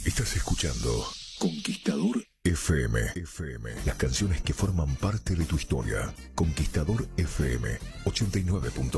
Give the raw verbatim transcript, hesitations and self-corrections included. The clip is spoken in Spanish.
Estás escuchando Conquistador F M. F M. Las canciones que forman parte de tu historia. Conquistador F M ochenta y nueve punto